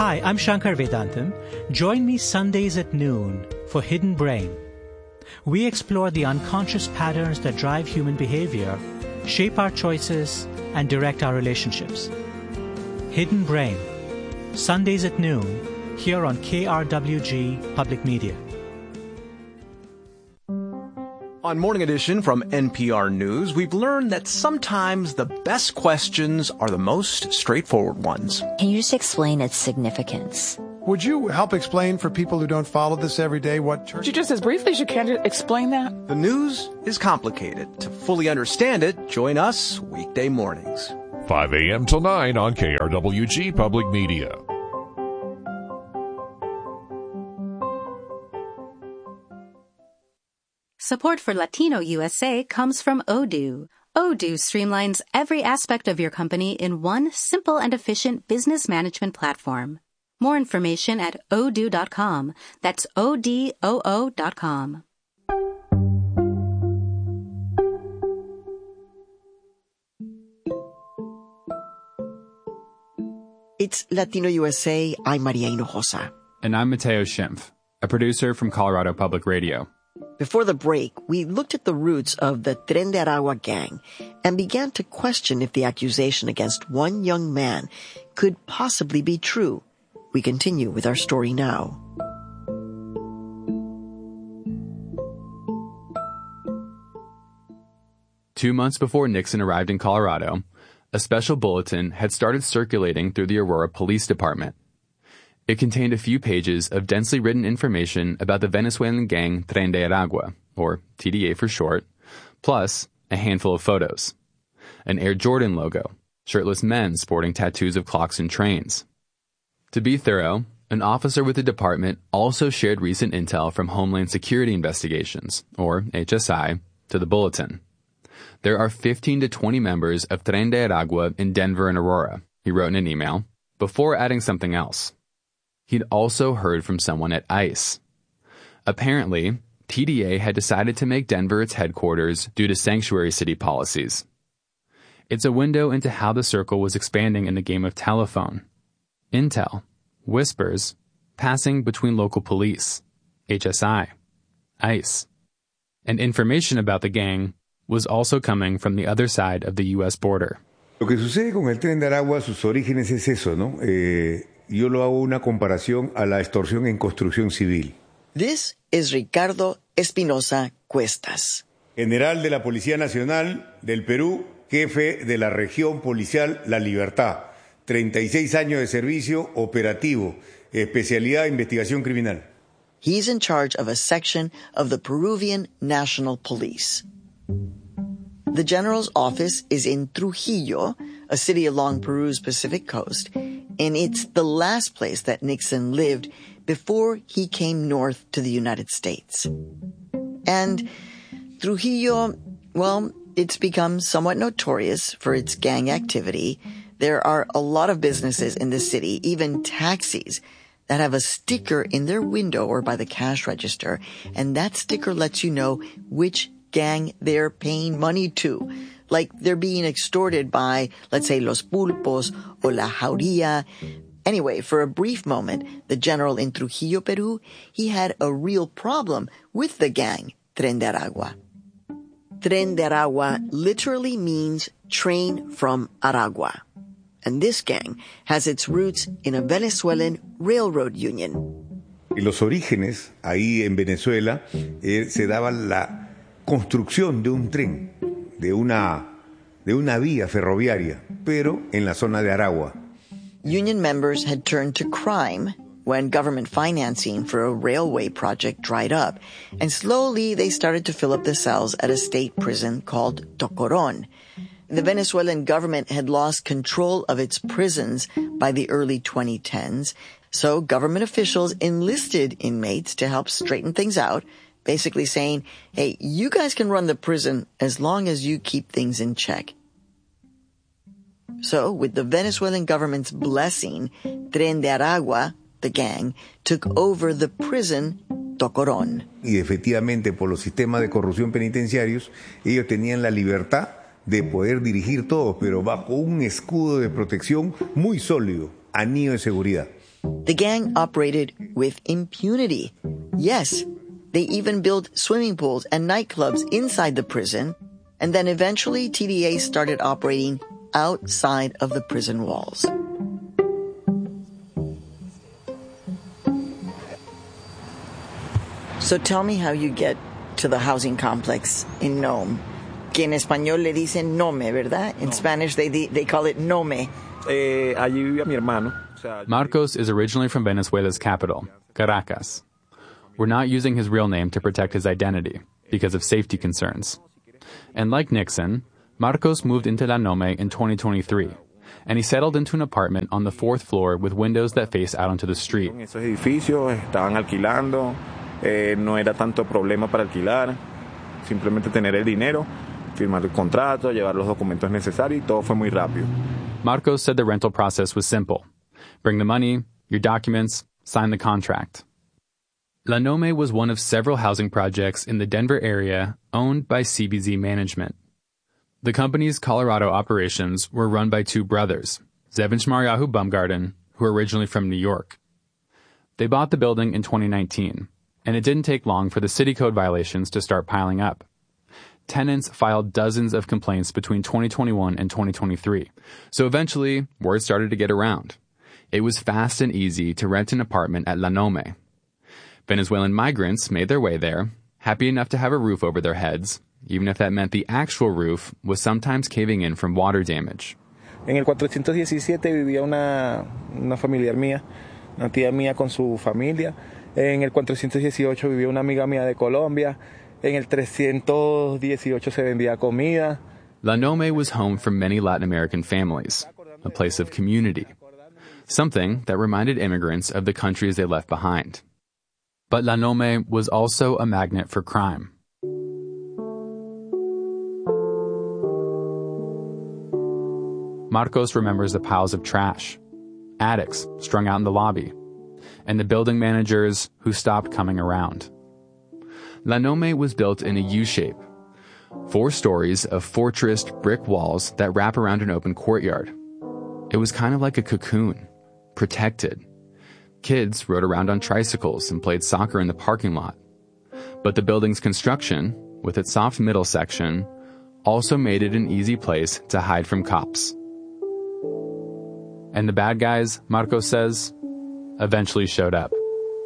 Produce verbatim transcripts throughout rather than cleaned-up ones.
Hi, I'm Shankar Vedantam. Join me Sundays at noon for Hidden Brain. We explore the unconscious patterns that drive human behavior, shape our choices, and direct our relationships. Hidden Brain, Sundays at noon, here on K R W G Public Media. On Morning Edition from N P R News, we've learned that sometimes the best questions are the most straightforward ones. Can you just explain its significance? Would you help explain for people who don't follow this every day what church... You just as briefly as you can explain that? The news is complicated. To fully understand it, join us weekday mornings. five a.m. till nine on K R W G Public Media. Support for Latino U S A comes from Odoo. Odoo streamlines every aspect of your company in one simple and efficient business management platform. More information at odoo dot com. That's O D O O dot com. It's Latino U S A. I'm Maria Hinojosa. And I'm Mateo Schimpf, a producer from Colorado Public Radio. Before the break, we looked at the roots of the Tren de Aragua gang and began to question if the accusation against one young man could possibly be true. We continue with our story now. Two months before Nixon arrived in Colorado, a special bulletin had started circulating through the Aurora Police Department. It contained a few pages of densely written information about the Venezuelan gang Tren de Aragua, or T D A for short, plus a handful of photos. An Air Jordan logo, shirtless men sporting tattoos of clocks and trains. To be thorough, an officer with the department also shared recent intel from Homeland Security Investigations, or H S I, to the bulletin. There are fifteen to twenty members of Tren de Aragua in Denver and Aurora, he wrote in an email, before adding something else. He'd also heard from someone at ICE. Apparently, T D A had decided to make Denver its headquarters due to sanctuary city policies. It's a window into how the circle was expanding in the game of telephone. Intel, whispers, passing between local police, H S I, ICE. And information about the gang was also coming from the other side of the U S border. Lo que sucede con el Tren de Aragua, sus orígenes es eso, ¿no? Eh... Yo lo hago una comparación a la extorsión en construcción civil. This is Ricardo Espinosa Cuestas. General de la Policía Nacional del Perú, jefe de la región policial La Libertad. treinta y seis años de servicio operativo, especialidad de investigación criminal. He's in charge of a section of the Peruvian National Police. The general's office is in Trujillo, a city along Peru's Pacific coast, and it's the last place that Nixon lived before he came north to the United States. And Trujillo, well, it's become somewhat notorious for its gang activity. There are a lot of businesses in the city, even taxis, that have a sticker in their window or by the cash register, and that sticker lets you know which gang they're paying money to. Like they're being extorted by, let's say, Los Pulpos or La Jauría. Anyway, for a brief moment, the general in Trujillo, Peru, he had a real problem with the gang, Tren de Aragua. Tren de Aragua literally means train from Aragua. And this gang has its roots in a Venezuelan railroad union. En los orígenes, ahí en Venezuela, eh, se daba la construcción de un tren, de una, de una vía ferroviaria, pero en la zona de Aragua. Union members had turned to crime when government financing for a railway project dried up, and slowly they started to fill up the cells at a state prison called Tocorón. The Venezuelan government had lost control of its prisons by the early twenty tens, so government officials enlisted inmates to help straighten things out, basically saying, hey, you guys can run the prison as long as you keep things in check. So, with the Venezuelan government's blessing, Tren de Aragua, the gang, took over the prison Tocorón. Y efectivamente, por los sistemas de corrupción penitenciarios, ellos tenían la libertad de poder dirigir todo, pero bajo un escudo de protección muy sólido, anillo de seguridad. The gang operated with impunity. Yes, they even built swimming pools and nightclubs inside the prison, and then eventually T D A started operating outside of the prison walls. So tell me how you get to the housing complex in Nome. Que en español le dicen Nome, ¿verdad? In Spanish they they call it Nome. Eh, allí vivía mi hermano. Marcos is originally from Venezuela's capital, Caracas. We're not using his real name to protect his identity because of safety concerns. And like Nixon, Marcos moved into La Nome in twenty twenty-three, and he settled into an apartment on the fourth floor with windows that face out onto the street. Esos edificios estaban alquilando, eh, no era tanto problema para alquilar, simplemente tener el dinero, firmar el contrato, llevar los documentos necesarios y todo fue muy rápido. Marcos said the rental process was simple. Bring the money, your documents, sign the contract. La Nome was one of several housing projects in the Denver area owned by C B Z Management. The company's Colorado operations were run by two brothers, Zev and Shmaryahu Bumgarden, who were originally from New York. They bought the building in twenty nineteen, and it didn't take long for the city code violations to start piling up. Tenants filed dozens of complaints between twenty twenty-one and twenty twenty-three, so eventually word started to get around. It was fast and easy to rent an apartment at La Nome. Venezuelan migrants made their way there, happy enough to have a roof over their heads, even if that meant the actual roof was sometimes caving in from water damage. En el cuatrocientos diecisiete vivía una, una familiar mía, una tía mía con su familia. En el cuatrocientos dieciocho vivía una amiga mía de Colombia. En el trescientos dieciocho se vendía comida. La Nome was home for many Latin American families, a place of community, something that reminded immigrants of the countries they left behind. But La Nome was also a magnet for crime. Marcos remembers the piles of trash, addicts strung out in the lobby, and the building managers who stopped coming around. La Nome was built in a U-shape, four stories of fortressed brick walls that wrap around an open courtyard. It was kind of like a cocoon, protected. Kids rode around on tricycles and played soccer in the parking lot. But the building's construction, with its soft middle section, also made it an easy place to hide from cops. And the bad guys, Marcos says, eventually showed up.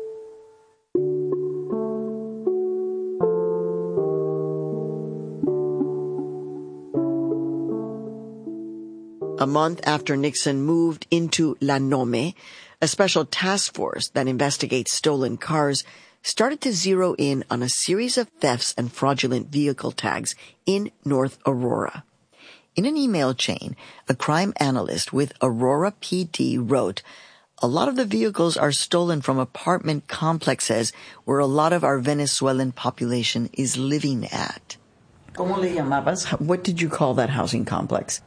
A month after Nixon moved into La Nome, a special task force that investigates stolen cars started to zero in on a series of thefts and fraudulent vehicle tags in North Aurora. In an email chain, a crime analyst with Aurora P D wrote, "A lot of the vehicles are stolen from apartment complexes where a lot of our Venezuelan population is living at." ¿Cómo le llamabas? What did you call that housing complex?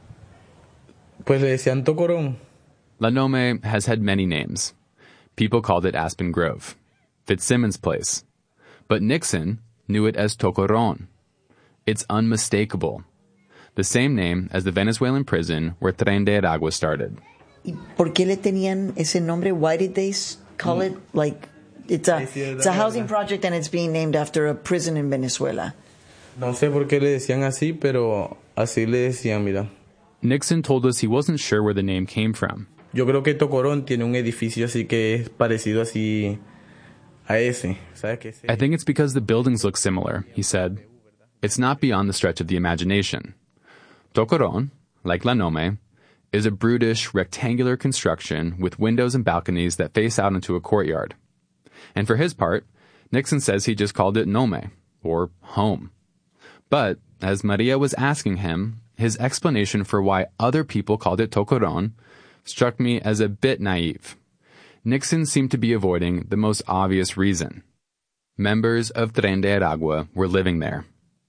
Pues le decían Tocorón. La Nome has had many names. People called it Aspen Grove, Fitzsimmons Place. But Nixon knew it as Tocorón. It's unmistakable. The same name as the Venezuelan prison where Tren de Aragua started. ¿Y por qué le tenían ese nombre? Why did they call it like it's a it's a housing project and it's being named after a prison in Venezuela? No sé por qué le decían así, pero así le decían, mira. Nixon told us he wasn't sure where the name came from. Yo creo que Tocorón tiene un edificio así que es parecido así a ese. ¿Sabes qué? I think it's because the buildings look similar, he said. It's not beyond the stretch of the imagination. Tocorón, like La Nome, is a brutish, rectangular construction with windows and balconies that face out into a courtyard. And for his part, Nixon says he just called it Nome, or home. But, as Maria was asking him, his explanation for why other people called it Tocorón struck me as a bit naive. Nixon seemed to be avoiding the most obvious reason. Members of Tren de Aragua were living there.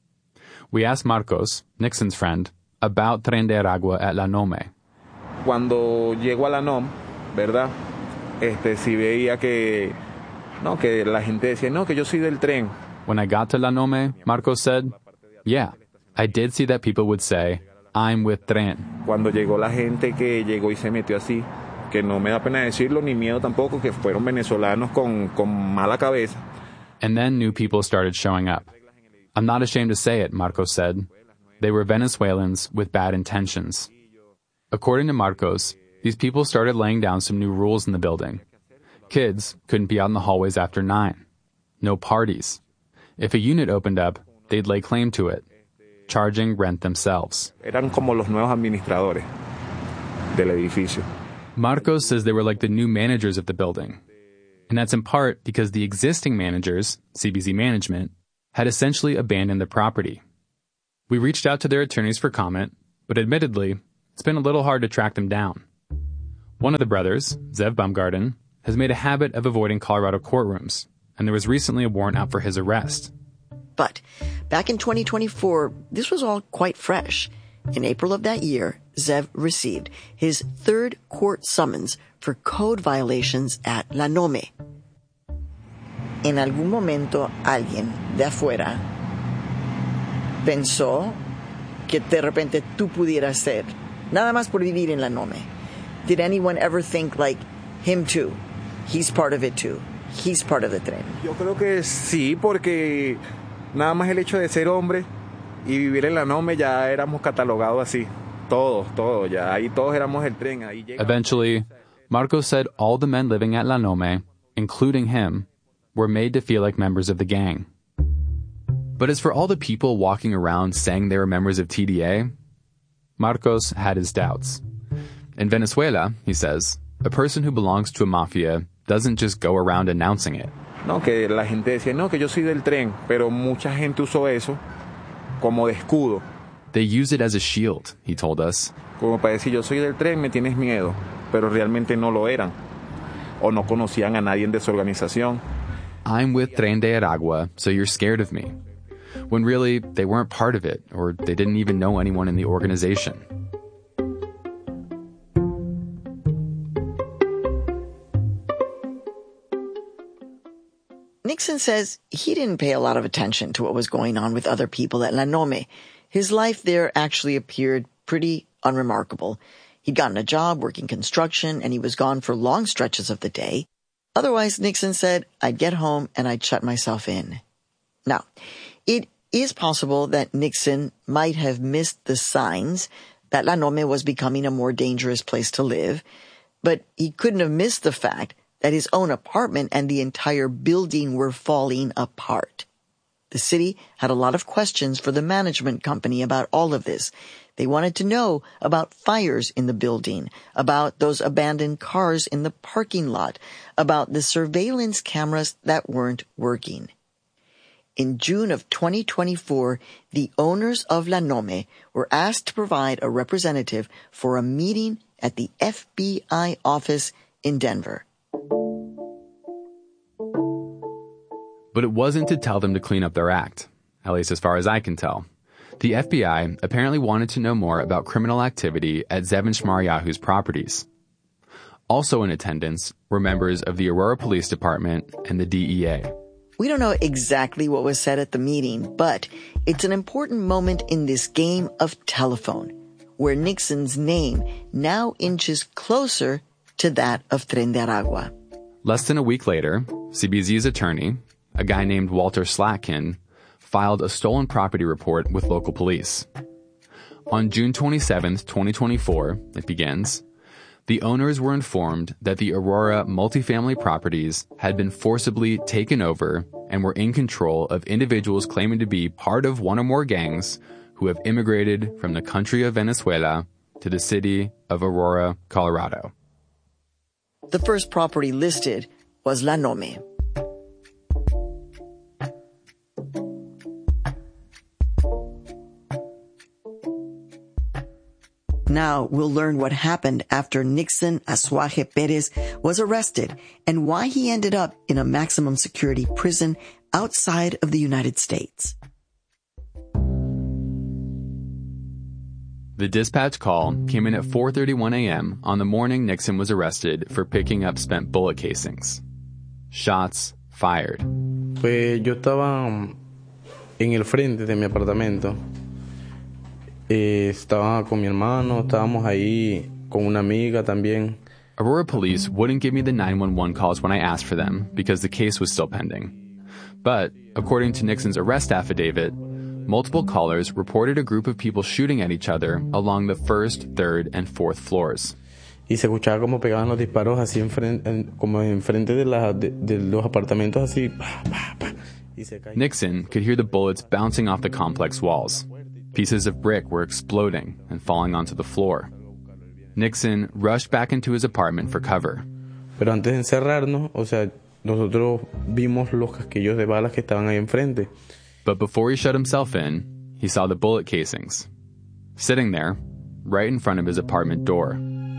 We asked Marcos, Nixon's friend, about Tren de Aragua at La Nome. Cuando llego a La Nome, ¿verdad? Este, sí veía que, no, que la gente decía, no, que yo soy del tren. When I got to La Nome, Marcos said, yeah, I did see that people would say, I'm with Tren. Cuando llegó la gente que llegó y se metió así, que no me da pena decirlo, ni miedo tampoco, que fueron venezolanos con, con mala cabeza. And then new people started showing up. I'm not ashamed to say it, Marcos said. They were Venezuelans with bad intentions. According to Marcos, these people started laying down some new rules in the building. Kids couldn't be out in the hallways after nine. No parties. If a unit opened up, they'd lay claim to it, charging rent themselves. Eran como los nuevos administradores del edificio. Marcos says they were like the new managers of the building. And that's in part because the existing managers, C B Z Management, had essentially abandoned the property. We reached out to their attorneys for comment, but admittedly, it's been a little hard to track them down. One of the brothers, Zev Baumgarten, has made a habit of avoiding Colorado courtrooms, and there was recently a warrant out for his arrest. But back in twenty twenty-four, this was all quite fresh. In April of that year, Zev received his third court summons for code violations at La Nome. En algún momento, alguien de afuera pensó que de repente tú pudieras ser, nada más por vivir en La Nome. Did anyone ever think like, him too? He's part of it too. He's part of the tren. Yo creo que sí, porque nada más el hecho de ser hombre y vivir en La Nome ya éramos catalogados así. Todos, todos, ya ahí todos éramos el tren. Ahí llegamos. Eventually, Marcos said all the men living at La Nome, including him, were made to feel like members of the gang. But as for all the people walking around saying they were members of T D A, Marcos had his doubts. In Venezuela, he says, a person who belongs to a mafia doesn't just go around announcing it. No, que la gente decía, no, que yo soy del tren, pero mucha gente usó eso como de escudo. They use it as a shield, he told us. Como para decir, yo soy del tren, me tienes miedo, pero realmente no lo eran. O no conocían a nadie de su organización. I'm with Tren de Aragua, so you're scared of me. When really, they weren't part of it, or they didn't even know anyone in the organization. Nixon says he didn't pay a lot of attention to what was going on with other people at La Nome. His life there actually appeared pretty unremarkable. He'd gotten a job working construction, and he was gone for long stretches of the day. Otherwise, Nixon said, I'd get home and I'd shut myself in. Now, it is possible that Nixon might have missed the signs that La Nome was becoming a more dangerous place to live, but he couldn't have missed the fact that his own apartment and the entire building were falling apart. The city had a lot of questions for the management company about all of this. They wanted to know about fires in the building, about those abandoned cars in the parking lot, about the surveillance cameras that weren't working. In June of twenty twenty-four, the owners of La Nome were asked to provide a representative for a meeting at the F B I office in Denver. But it wasn't to tell them to clean up their act, at least as far as I can tell. The F B I apparently wanted to know more about criminal activity at Zev and Shmaryahu's properties. Also in attendance were members of the Aurora Police Department and the D E A. We don't know exactly what was said at the meeting, but it's an important moment in this game of telephone, where Nixon's name now inches closer to that of Tren de Aragua. Less than a week later, C B Z's attorney, a guy named Walter Slatkin, filed a stolen property report with local police. On June twenty-seventh, twenty twenty-four, it begins, the owners were informed that the Aurora multifamily properties had been forcibly taken over and were in control of individuals claiming to be part of one or more gangs who have immigrated from the country of Venezuela to the city of Aurora, Colorado. The first property listed was La Nome. Now we'll learn what happened after Nixon Azuaje Perez was arrested and why he ended up in a maximum security prison outside of the United States. The dispatch call came in at four thirty-one a.m. on the morning Nixon was arrested for picking up spent bullet casings. Shots fired. Pues yo estaba en el frente de mi apartamento. Eh, estaba con mi hermano, estábamos ahí con una amiga también. Aurora police wouldn't give me the nine one one calls when I asked for them because the case was still pending. But, according to Nixon's arrest affidavit, multiple callers reported a group of people shooting at each other along the first, third, and fourth floors. Y se escuchaba como pegaban los disparos así enfrente, en, como enfrente de, la, de, de los apartamentos así. Pa, pa, pa, y se caía. Nixon could hear the bullets bouncing off the complex walls. Pieces of brick were exploding and falling onto the floor. Nixon rushed back into his apartment for cover. Pero antes de encerrarnos, o sea, nosotros vimos los casquillos de balas que estaban ahí enfrente. But before he shut himself in, he saw the bullet casings, sitting there, right in front of his apartment door.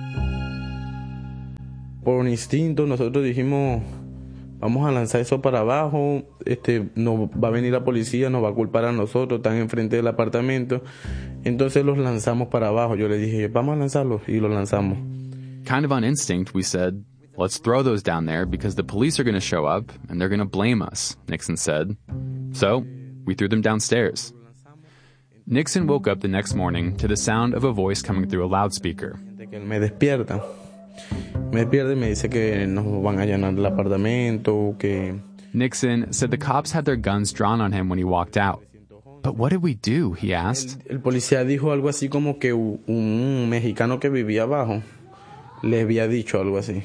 Por instinto, nosotros dijimos, vamos a lanzar eso para abajo, este, nos va a venir la policía, nos va a culpar a nosotros, están enfrente del apartamento. Entonces los lanzamos para abajo. Yo le dije, vamos a lanzarlos, y los lanzamos. Kind of on instinct, we said, let's throw those down there because the police are going to show up and they're going to blame us, Nixon said. So, we threw them downstairs. Nixon woke up the next morning to the sound of a voice coming through a loudspeaker. Me despierta. Me despierta y me dice que nos van a allanar el apartamento, que... Nixon said the cops had their guns drawn on him when he walked out. But what did we do, he asked. El, el policía dijo algo así como que un, un mexicano que vivía abajo le había dicho algo así.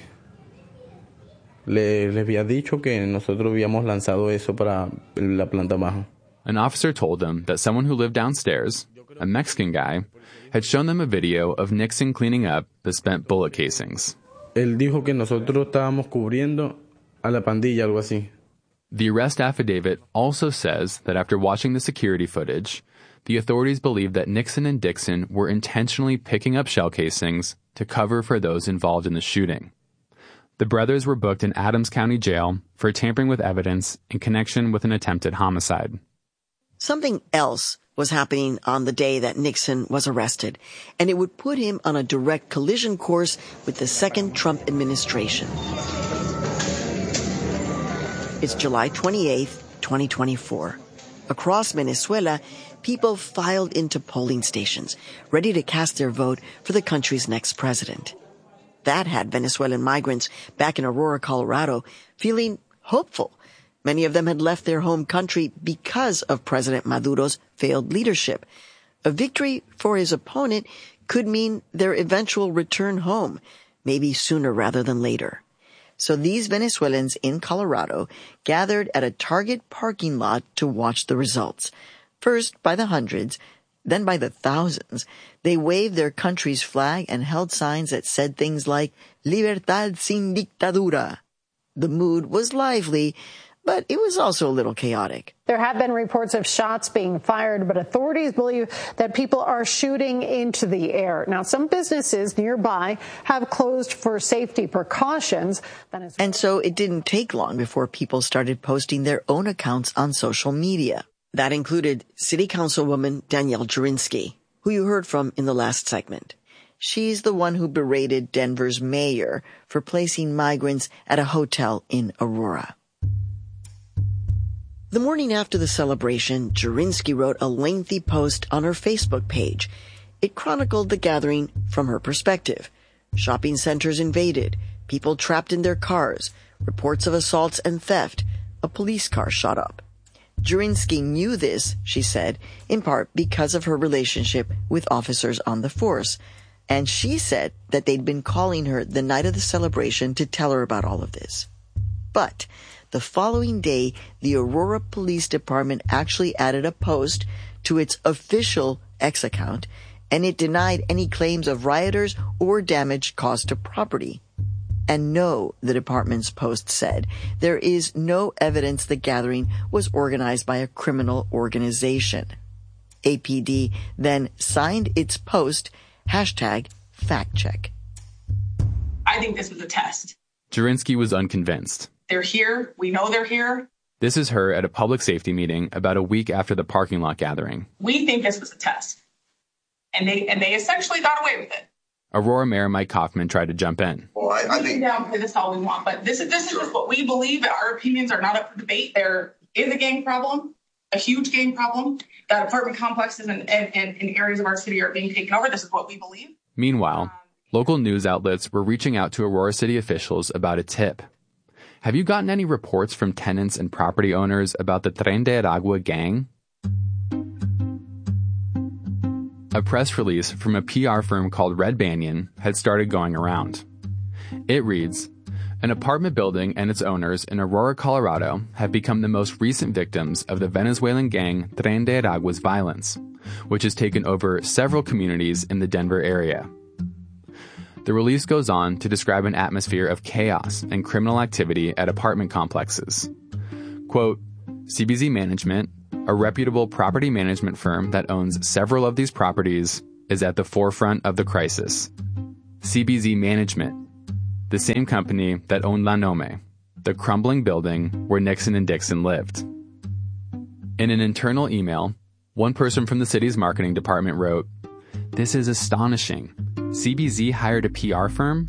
Le, le había dicho que nosotros habíamos lanzado eso para la planta abajo. An officer told them that someone who lived downstairs, a Mexican guy, had shown them a video of Nixon cleaning up the spent bullet casings. Él dijo que nosotros estábamos cubriendo a la pandilla, algo así. The arrest affidavit also says that after watching the security footage, the authorities believed that Nixon and Dixon were intentionally picking up shell casings to cover for those involved in the shooting. The brothers were booked in Adams County Jail for tampering with evidence in connection with an attempted homicide. Something else was happening on the day that Nixon was arrested, and it would put him on a direct collision course with the second Trump administration. It's July twenty-eighth, twenty twenty-four. Across Venezuela, people filed into polling stations, ready to cast their vote for the country's next president. That had Venezuelan migrants back in Aurora, Colorado, feeling hopeful. Many of them had left their home country because of President Maduro's failed leadership. A victory for his opponent could mean their eventual return home, maybe sooner rather than later. So these Venezuelans in Colorado gathered at a Target parking lot to watch the results. First by the hundreds, then by the thousands. They waved their country's flag and held signs that said things like, Libertad sin dictadura. The mood was lively, but it was also a little chaotic. There have been reports of shots being fired, but authorities believe that people are shooting into the air. Now, some businesses nearby have closed for safety precautions. And so it didn't take long before people started posting their own accounts on social media. That included City Councilwoman Danielle Jurinsky, who you heard from in the last segment. She's the one who berated Denver's mayor for placing migrants at a hotel in Aurora. The morning after the celebration, Jurinsky wrote a lengthy post on her Facebook page. It chronicled the gathering from her perspective. Shopping centers invaded, people trapped in their cars, reports of assaults and theft, a police car shot up. Jurinsky knew this, she said, in part because of her relationship with officers on the force. And she said that they'd been calling her the night of the celebration to tell her about all of this. But the following day, the Aurora Police Department actually added a post to its official X account, and it denied any claims of rioters or damage caused to property. And no, the department's post said, there is no evidence the gathering was organized by a criminal organization. A P D then signed its post, hashtag fact check. I think this was a test. Jurinsky was unconvinced. They're here. We know they're here. This is her at a public safety meeting about a week after the parking lot gathering. We think this was a test. And they and they essentially got away with it. Aurora Mayor Mike Kaufman tried to jump in. Well, I, I think we can downplay this all we want, but this is this is just what we believe. Our opinions are not up for debate. There is a gang problem, a huge gang problem. That apartment complexes and, and, and, and areas of our city are being taken over. This is what we believe. Meanwhile, Local news outlets were reaching out to Aurora City officials about a tip. Have you gotten any reports from tenants and property owners about the Tren de Aragua gang? A press release from a P R firm called Red Banyan had started going around. It reads, an apartment building and its owners in Aurora, Colorado have become the most recent victims of the Venezuelan gang Tren de Aragua's violence, which has taken over several communities in the Denver area. The release goes on to describe an atmosphere of chaos and criminal activity at apartment complexes. Quote, C B Z Management, a reputable property management firm that owns several of these properties, is at the forefront of the crisis. C B Z Management, the same company that owned La Nome, the crumbling building where Nixon and Dixon lived. In an internal email, one person from the city's marketing department wrote, "This is astonishing. C B Z hired a P R firm?"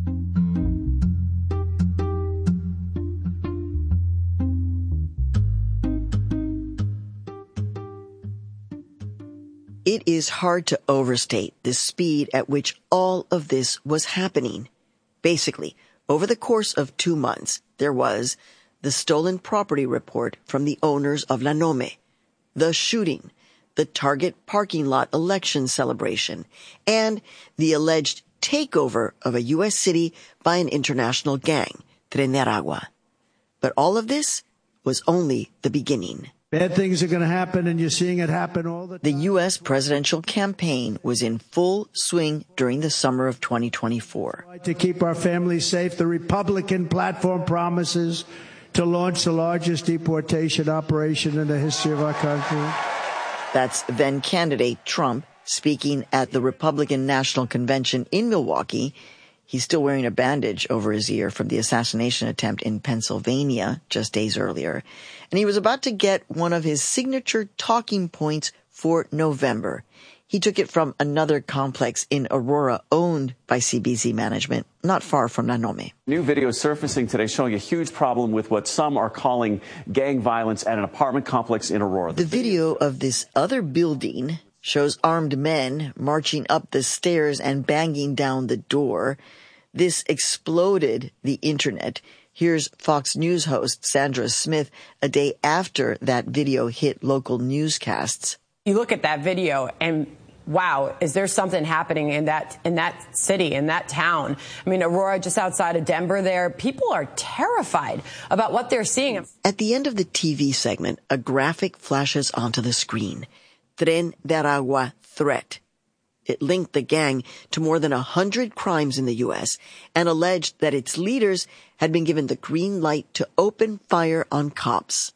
It is hard to overstate the speed at which all of this was happening. Basically, over the course of two months, there was the stolen property report from the owners of La Nome, the shooting, the Target parking lot election celebration, and the alleged takeover of a U S city by an international gang, Tren de Aragua. But all of this was only the beginning. Bad things are going to happen, and you're seeing it happen all the time. The U S presidential campaign was in full swing during the summer of twenty twenty-four. To keep our families safe, the Republican platform promises to launch the largest deportation operation in the history of our country. That's then candidate Trump speaking at the Republican National Convention in Milwaukee. He's still wearing a bandage over his ear from the assassination attempt in Pennsylvania just days earlier. And he was about to get one of his signature talking points for November. He took it from another complex in Aurora owned by C B Z Management, not far from La Nome. New video surfacing today showing a huge problem with what some are calling gang violence at an apartment complex in Aurora. The video of this other building shows armed men marching up the stairs and banging down the door. This exploded the internet. Here's Fox News host Sandra Smith a day after that video hit local newscasts. You look at that video and wow, is there something happening in that in that city, in that town? I mean, Aurora, just outside of Denver there, people are terrified about what they're seeing. At the end of the T V segment, a graphic flashes onto the screen. Tren de Aragua threat. It linked the gang to more than a hundred crimes in the U S and alleged that its leaders had been given the green light to open fire on cops.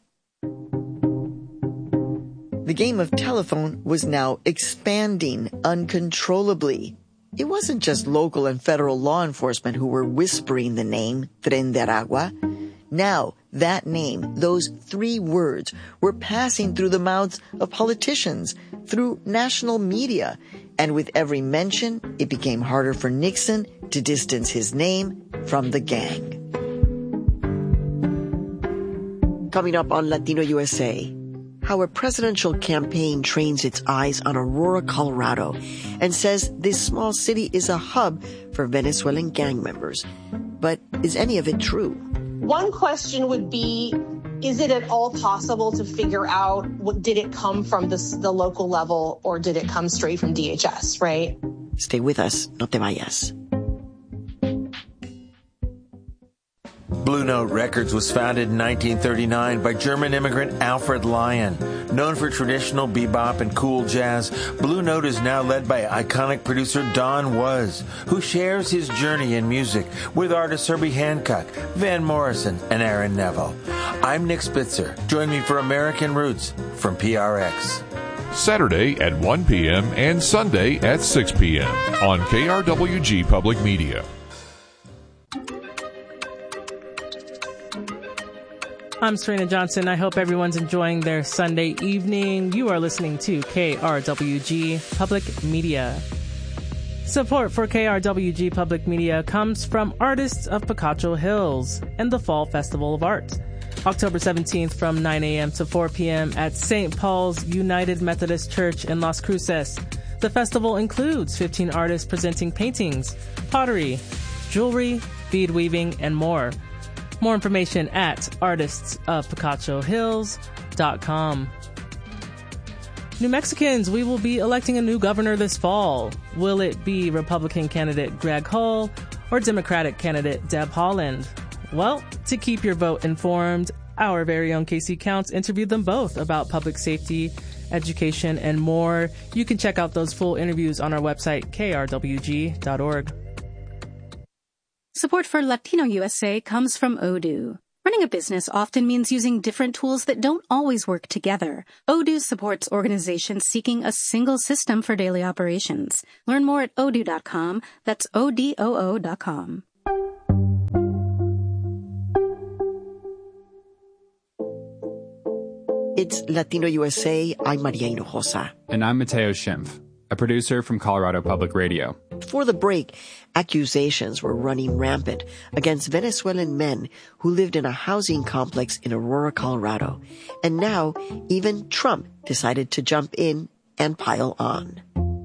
The game of telephone was now expanding uncontrollably. It wasn't just local and federal law enforcement who were whispering the name Tren de Aragua. Now, that name, those three words, were passing through the mouths of politicians, through national media, and with every mention, it became harder for Nixon to distance his name from the gang. Coming up on Latino U S A, how a presidential campaign trains its eyes on Aurora, Colorado, and says this small city is a hub for Venezuelan gang members. But is any of it true? One question would be, is it at all possible to figure out what did it come from this, the local level, or did it come straight from D H S, right? Stay with us, no te vayas. Blue Note Records was founded in nineteen thirty-nine by German immigrant Alfred Lion. Known for traditional bebop and cool jazz, Blue Note is now led by iconic producer Don Was, who shares his journey in music with artists Herbie Hancock, Van Morrison, and Aaron Neville. I'm Nick Spitzer. Join me for American Roots from P R X. Saturday at one p.m. and Sunday at six p.m. on K R W G Public Media. I'm Serena Johnson. I hope everyone's enjoying their Sunday evening. You are listening to K R W G Public Media. Support for K R W G Public Media comes from Artists of Picacho Hills and the Fall Festival of Art. October seventeenth from nine a.m. to four p.m. at Saint Paul's United Methodist Church in Las Cruces. The festival includes fifteen artists presenting paintings, pottery, jewelry, bead weaving, and more. More information at artists of picacho hills dot com. New Mexicans, we will be electing a new governor this fall. Will it be Republican candidate Greg Hull or Democratic candidate Deb Haaland? Well, to keep your vote informed, our very own Casey Counts interviewed them both about public safety, education, and more. You can check out those full interviews on our website, K R W G dot org. Support for Latino U S A comes from Odoo. Running a business often means using different tools that don't always work together. Odoo supports organizations seeking a single system for daily operations. Learn more at odoo dot com. That's O D O O dot com. It's Latino U S A. I'm Maria Hinojosa. And I'm Mateo Schimpf, a producer from Colorado Public Radio. Before the break, accusations were running rampant against Venezuelan men who lived in a housing complex in Aurora, Colorado. And now, even Trump decided to jump in and pile on.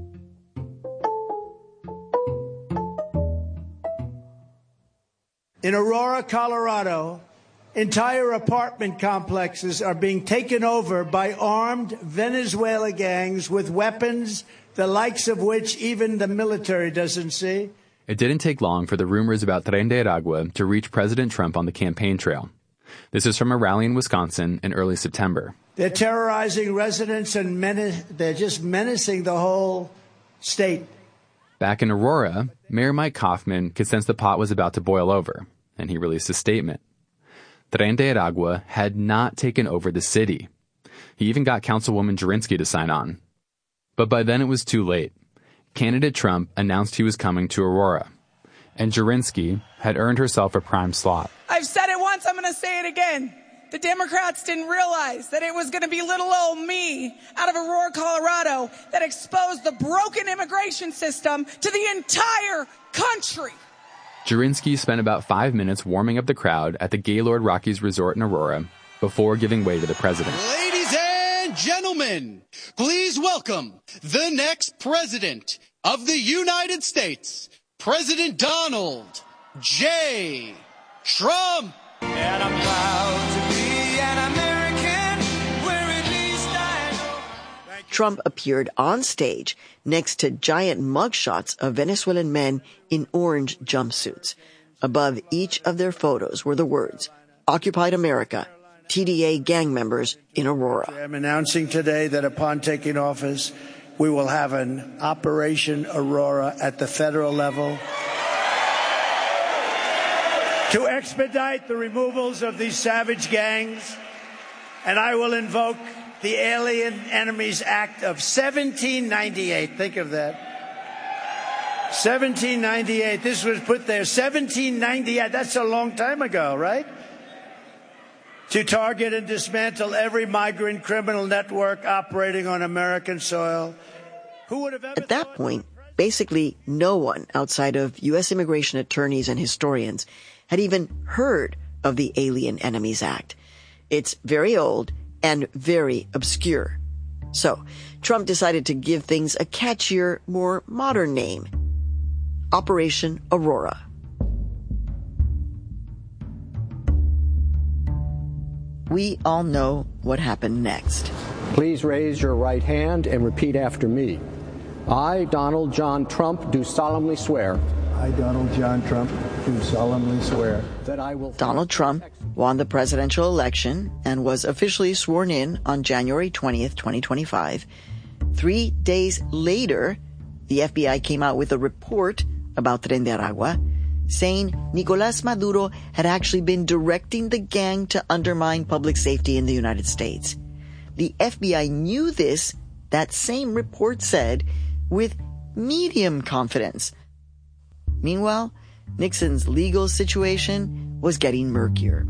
In Aurora, Colorado, entire apartment complexes are being taken over by armed Venezuela gangs with weapons, the likes of which even the military doesn't see. It didn't take long for the rumors about Tren de Aragua to reach President Trump on the campaign trail. This is from a rally in Wisconsin in early September. They're terrorizing residents and menace, they're just menacing the whole state. Back in Aurora, Mayor Mike Kaufman could sense the pot was about to boil over, and he released a statement. Tren de Aragua had not taken over the city. He even got Councilwoman Jurinski to sign on. But by then it was too late. Candidate Trump announced he was coming to Aurora, and Jurinski had earned herself a prime slot. I've said it once, I'm going to say it again. The Democrats didn't realize that it was going to be little old me out of Aurora, Colorado, that exposed the broken immigration system to the entire country. Jurinski spent about five minutes warming up the crowd at the Gaylord Rockies Resort in Aurora before giving way to the president. Ladies and gentlemen, please welcome the next president of the United States, President Donald J. Trump. And I'm proud to be an American, where at least I know. Trump appeared on stage next to giant mugshots of Venezuelan men in orange jumpsuits. Above each of their photos were the words, Occupied America, T D A gang members in Aurora. I'm announcing today that upon taking office, we will have an Operation Aurora at the federal level to expedite the removals of these savage gangs, and I will invoke the Alien Enemies Act of seventeen ninety-eight. Think of that. seventeen ninety-eight. This was put there. seventeen ninety-eight. That's a long time ago, right? To target and dismantle every migrant criminal network operating on American soil. Who would have ever At that point, basically no one outside of U S immigration attorneys and historians had even heard of the Alien Enemies Act. It's very old and very obscure. So, Trump decided to give things a catchier, more modern name. Operation Aurora. We all know what happened next. Please raise your right hand and repeat after me. I, Donald John Trump, do solemnly swear. I, Donald John Trump, do solemnly swear that I will. Donald Trump won the presidential election and was officially sworn in on January twentieth, twenty twenty-five. Three days later, the F B I came out with a report about Tren de Aragua, saying Nicolás Maduro had actually been directing the gang to undermine public safety in the United States. The F B I knew this, that same report said, with medium confidence. Meanwhile, Nixon's legal situation was getting murkier.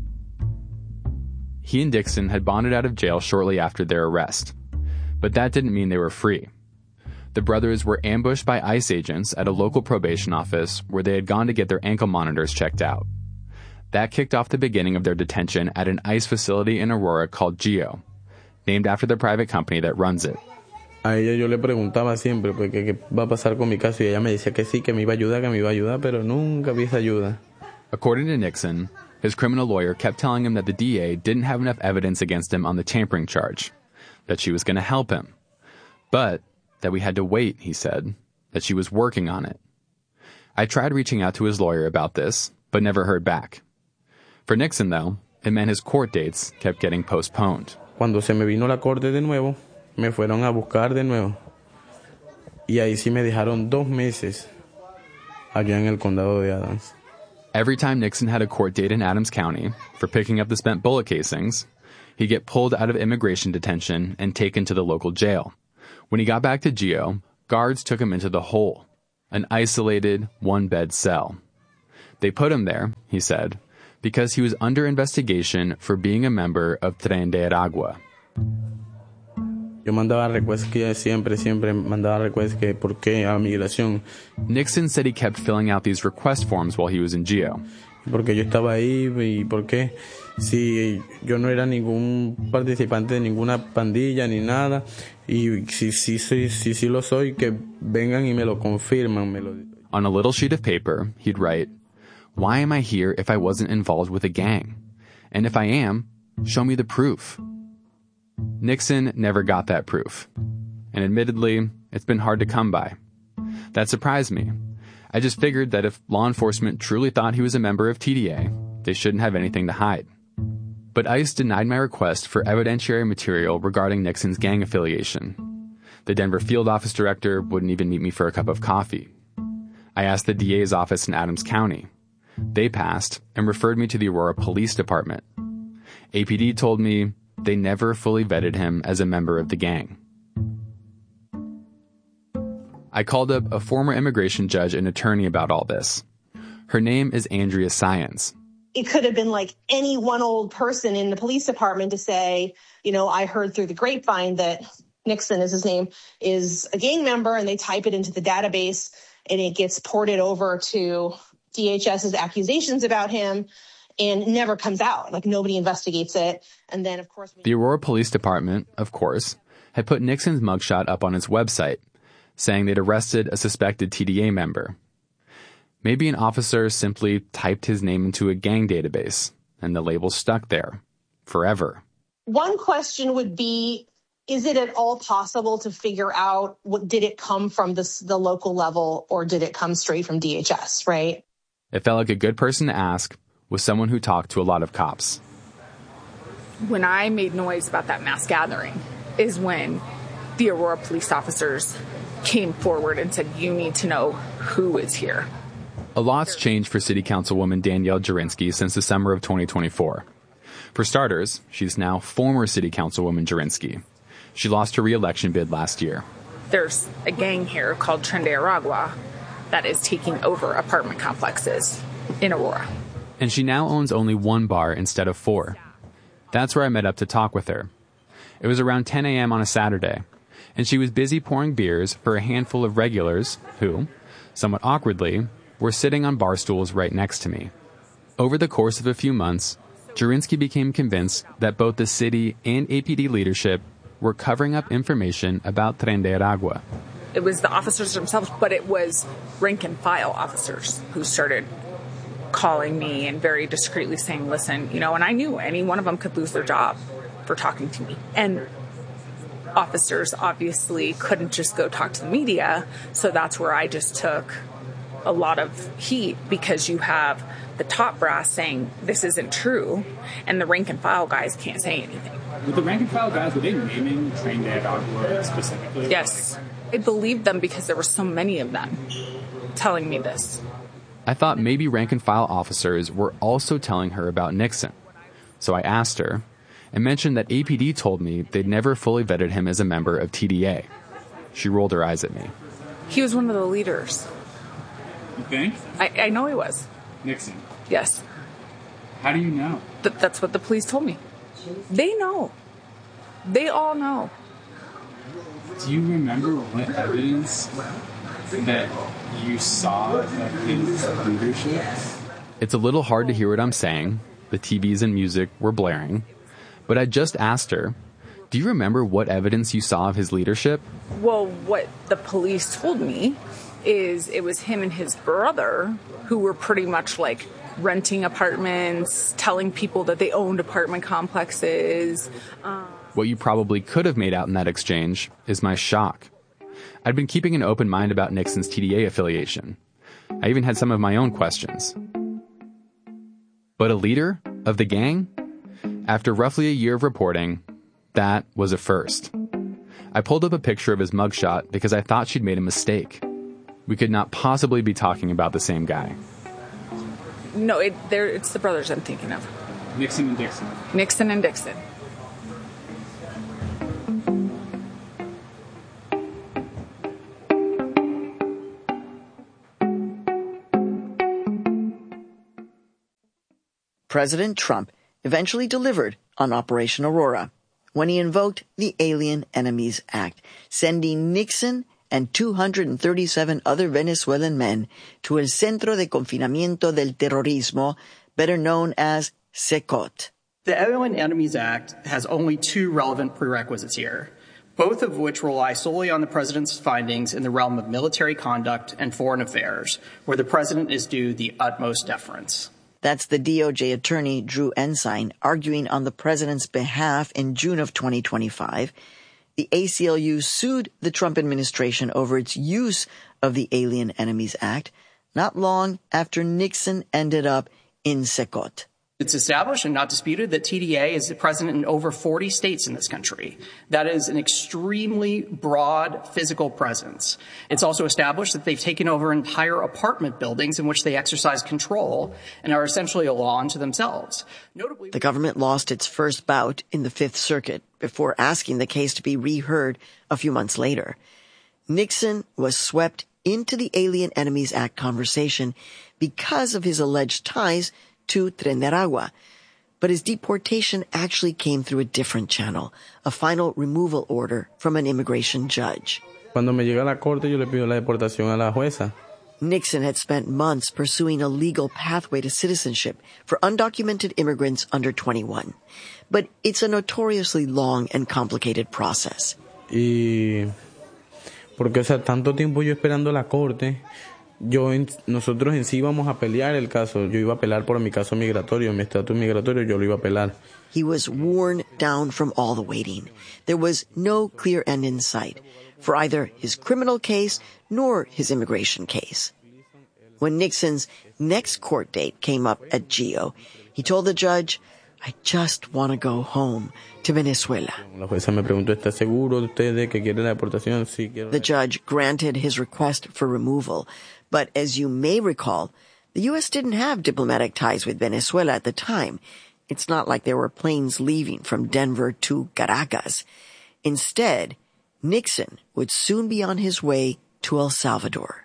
He and Dixon had bonded out of jail shortly after their arrest. But that didn't mean they were free. The brothers were ambushed by ICE agents at a local probation office where they had gone to get their ankle monitors checked out. That kicked off the beginning of their detention at an ICE facility in Aurora called GEO, named after the private company that runs it. A ella yo le preguntaba siempre, pues, ¿qué, qué va a pasar con mi caso? Y ella me decía que sí, que me iba a ayudar, que me iba a ayudar, pero nunca vi esa ayuda. According to Nixon, his criminal lawyer kept telling him that the D A didn't have enough evidence against him on the tampering charge, that she was going to help him, but that we had to wait, he said, that she was working on it. I tried reaching out to his lawyer about this, but never heard back. For Nixon, though, it meant his court dates kept getting postponed. Cuando se me vino la corte de nuevo, me fueron a buscar de nuevo. Y ahí sí me dejaron dos meses allá en el condado de Adams. Every time Nixon had a court date in Adams County for picking up the spent bullet casings, he'd get pulled out of immigration detention and taken to the local jail. When he got back to Geo, guards took him into the hole, an isolated, one-bed cell. They put him there, he said, because he was under investigation for being a member of Tren de Aragua. Yo mandaba requests que siempre, siempre mandaba requests que por qué a migración. Nixon said he kept filling out these request forms while he was in Geo. Porque yo estaba ahí y por qué si yo no era ningún participante de ninguna pandilla ni nada y si si si si, si lo soy que vengan y me lo confirman. Me lo... On a little sheet of paper, he'd write, "Why am I here if I wasn't involved with a gang? And if I am, show me the proof." Nixon never got that proof. And admittedly, it's been hard to come by. That surprised me. I just figured that if law enforcement truly thought he was a member of T D A, they shouldn't have anything to hide. But ICE denied my request for evidentiary material regarding Nixon's gang affiliation. The Denver field office director wouldn't even meet me for a cup of coffee. I asked the D A's office in Adams County. They passed and referred me to the Aurora Police Department. A P D told me they never fully vetted him as a member of the gang. I called up a former immigration judge and attorney about all this. Her name is Andrea Syons. It could have been like any one old person in the police department to say, you know, I heard through the grapevine that Nixon is his name, is a gang member, and they type it into the database and it gets ported over to DHS's accusations about him and never comes out. Like nobody investigates it. And then, of course, the Aurora Police Department, of course, had put Nixon's mugshot up on its website, saying they'd arrested a suspected T D A member. Maybe an officer simply typed his name into a gang database, and the label stuck there forever. One question would be, is it at all possible to figure out, what, did it come from this, the local level, or did it come straight from D H S, right? It felt like a good person to ask was someone who talked to a lot of cops. When I made noise about that mass gathering is when the Aurora police officers came forward and said, you need to know who is here. A lot's changed for City Councilwoman Danielle Jurinsky since the summer of twenty twenty-four. For starters, she's now former City Councilwoman Jurinsky. She lost her re-election bid last year. There's a gang here called Tren de Aragua that is taking over apartment complexes in Aurora. And she now owns only one bar instead of four. That's where I met up to talk with her. It was around ten a.m. on a Saturday, and she was busy pouring beers for a handful of regulars who, somewhat awkwardly, were sitting on bar stools right next to me. Over the course of a few months, Jurinsky became convinced that both the city and A P D leadership were covering up information about Tren de Aragua. It was the officers themselves, but it was rank-and-file officers who started calling me and very discreetly saying, listen, you know, and I knew any one of them could lose their job for talking to me. And officers obviously couldn't just go talk to the media, so that's where I just took a lot of heat, because you have the top brass saying this isn't true, and the rank and file guys can't say anything. With the rank and file guys, were they naming Tren de Aragua specifically? Yes. I believed them because there were so many of them telling me this. I thought maybe rank and file officers were also telling her about Nixon. So I asked her and mentioned that A P D told me they'd never fully vetted him as a member of T D A. She rolled her eyes at me. He was one of the leaders. You think? I, I know he was. Nixon? Yes. How do you know? Th- that's what the police told me. They know. They all know. Do you remember what evidence that you saw of his leadership? It's a little hard to hear what I'm saying. The T Vs and music were blaring. But I just asked her, Do you remember what evidence you saw of his leadership? Well, what the police told me is it was him and his brother who were pretty much like renting apartments, telling people that they owned apartment complexes. Um, what you probably could have made out in that exchange is my shock. I'd been keeping an open mind about Nixon's T D A affiliation. I even had some of my own questions. But a leader of the gang? After roughly a year of reporting, that was a first. I pulled up a picture of his mugshot because I thought she'd made a mistake. We could not possibly be talking about the same guy. No, it, it's the brothers I'm thinking of. Nixon and Dixon. Nixon and Dixon. President Trump eventually delivered on Operation Aurora when he invoked the Alien Enemies Act, sending Nixon and two hundred thirty-seven other Venezuelan men to El Centro de Confinamiento del Terrorismo, better known as SECOT. The Alien Enemies Act has only two relevant prerequisites here, both of which rely solely on the president's findings in the realm of military conduct and foreign affairs, where the president is due the utmost deference. That's the D O J attorney Drew Ensign arguing on the president's behalf in June of twenty twenty-five. The A C L U sued the Trump administration over its use of the Alien Enemies Act not long after Nixon ended up in SECOT. It's established and not disputed that T D A is present in over forty states in this country. That is an extremely broad physical presence. It's also established that they've taken over entire apartment buildings in which they exercise control and are essentially a law unto themselves. Notably, the government lost its first bout in the Fifth Circuit before asking the case to be reheard a few months later. Nixon was swept into the Alien Enemies Act conversation because of his alleged ties to Tren de Aragua. But his deportation actually came through a different channel, a final removal order from an immigration judge. Cuando me llega a la corte, yo le pido la deportación a la jueza. Nixon had spent months pursuing a legal pathway to citizenship for undocumented immigrants under twenty-one. But it's a notoriously long and complicated process. Y porque, o sea, tanto tiempo yo esperando la corte, yo en, nosotros en sí íbamos a pelear el caso. Yo iba a apelar por mi caso migratorio, mi estatus migratorio, yo lo iba a apelar. He was worn down from all the waiting. There was no clear end in sight for either his criminal case nor his immigration case. When Nixon's next court date came up at Geo, he told the judge, "I just want to go home to Venezuela." La jueza me preguntó, ¿está seguro usted de que quiere la deportación? Sí, quiero. The judge granted his request for removal. But as you may recall, the U S didn't have diplomatic ties with Venezuela at the time. It's not like there were planes leaving from Denver to Caracas. Instead, Nixon would soon be on his way to El Salvador.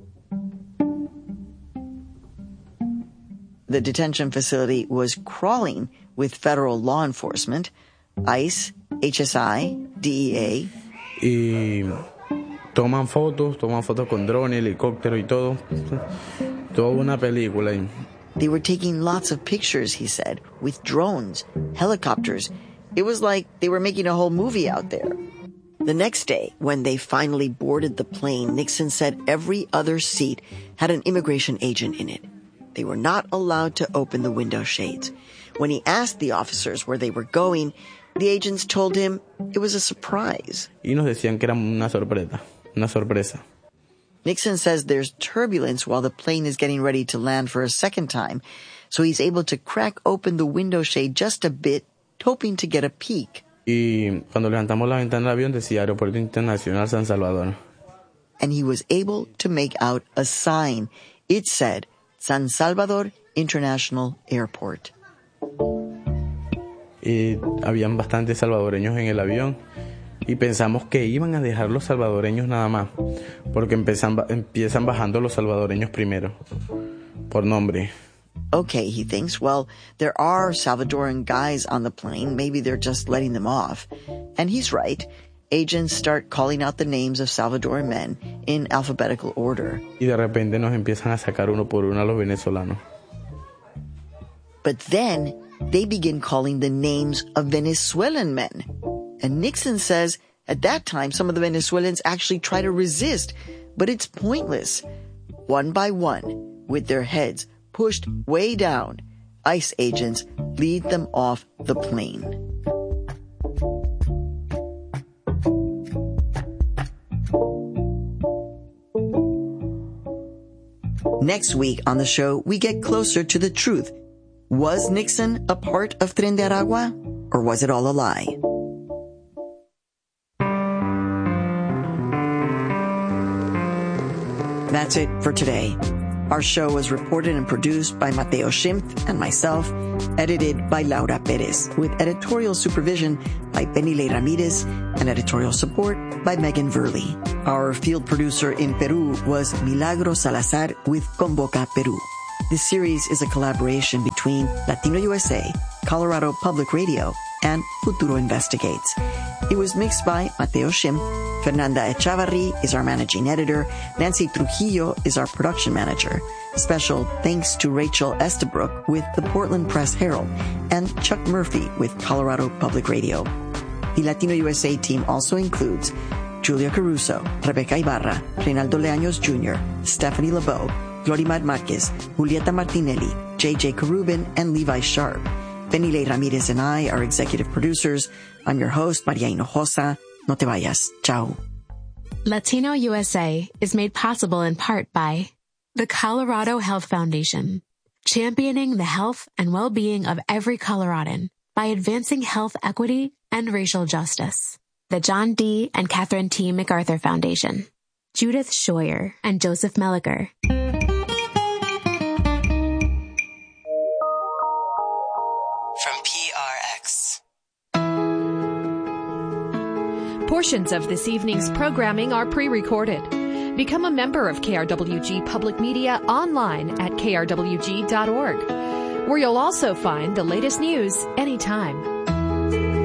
The detention facility was crawling with federal law enforcement, ICE, H S I, D E A. Y toman fotos, toman fotos con drones, helicópteros y todo. Toda una película. They were taking lots of pictures, he said, with drones, helicopters. It was like they were making a whole movie out there. The next day, when they finally boarded the plane, Nixon said every other seat had an immigration agent in it. They were not allowed to open the window shades. When he asked the officers where they were going, the agents told him it was a surprise. Y nos decían que era una sorpresa, una sorpresa. Nixon says there's turbulence while the plane is getting ready to land for a second time, so he's able to crack open the window shade just a bit, hoping to get a peek. Y cuando levantamos la ventana del avión decía Aeropuerto Internacional San Salvador. And he was able to make out a sign. It said San Salvador International Airport. Y habían bastantes salvadoreños en el avión y pensamos que iban a dejar los salvadoreños nada más, porque empiezan, empiezan bajando los salvadoreños primero, por nombre. Okay, he thinks, well, there are Salvadoran guys on the plane. Maybe they're just letting them off. And he's right. Agents start calling out the names of Salvadoran men in alphabetical order. Y de repente nos empiezan a sacar uno por uno a los venezolanos. But then they begin calling the names of Venezuelan men. And Nixon says at that time, some of the Venezuelans actually try to resist, but it's pointless. One by one, with their heads pushed way down, ICE agents lead them off the plane. Next week on the show, we get closer to the truth. Was Nixon a part of Tren de Aragua, or was it all a lie? That's it for today. Our show was reported and produced by Mateo Schimpf and myself, edited by Laura Perez, with editorial supervision by Benilei Ramirez and editorial support by Megan Verley. Our field producer in Peru was Milagro Salazar with Convoca Peru. This series is a collaboration between Latino U S A, Colorado Public Radio, and Futuro Investigates. It was mixed by Mateo Schimpf. Fernanda Echavarri is our managing editor. Nancy Trujillo is our production manager. Special thanks to Rachel Estabrook with the Portland Press Herald and Chuck Murphy with Colorado Public Radio. The Latino U S A team also includes Julia Caruso, Rebecca Ibarra, Reynaldo Leaños Junior, Stephanie LeBeau, Glorimar Marquez, Julieta Martinelli, J J Karubin, and Levi Sharp. Benilei Ramirez and I are executive producers. I'm your host, Maria Hinojosa. No te vayas. Ciao. Latino U S A is made possible in part by the Colorado Health Foundation, championing the health and well-being of every Coloradan by advancing health equity and racial justice. The John D. and Catherine T. MacArthur Foundation, Judith Scheuer and Joseph Melliker. From P R X. Portions of this evening's programming are pre-recorded. Become a member of K R W G Public Media online at k r w g dot org, where you'll also find the latest news anytime.